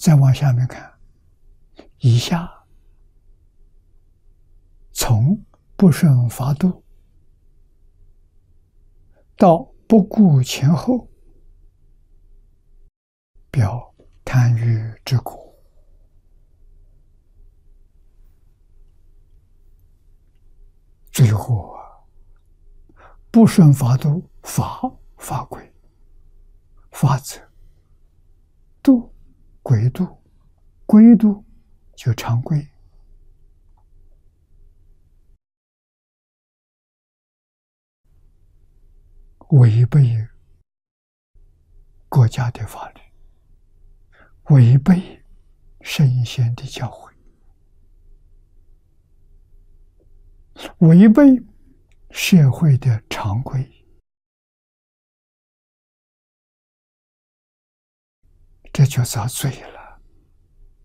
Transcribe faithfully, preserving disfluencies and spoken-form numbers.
再往下面看，以下从不顺法度到不顾前后，表贪欲之果。最后啊，不顺法度，法法规，法则，度规度，规度就常规。违背国家的法律，违背圣贤的教诲，违背社会的常规，这就遭罪了。